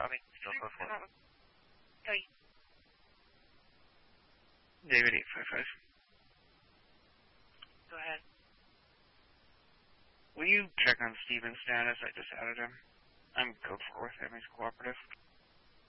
Copy. Still code 4. Copy. David 855. Go ahead. Will you check on Steven's status? I just added him. I'm code 4 with him. He's cooperative.